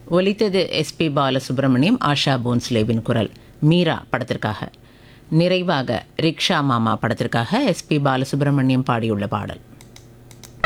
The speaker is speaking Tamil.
ஒலித்தது எஸ்பி பாலசுப்ரமணியம், ஆஷா போன்ஸ்லேவின் குரல். மீரா படத்திற்காக. நிறைவாக ரிக்ஷா மாமா படத்திற்காக எஸ்பி பாலசுப்ரமணியம் பாடியுள்ள பாடல்.